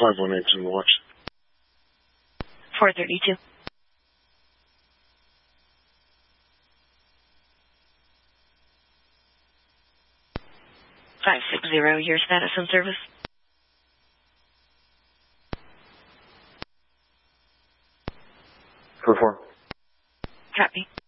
518 watch. 432. Your status and service. 4-4. Copy.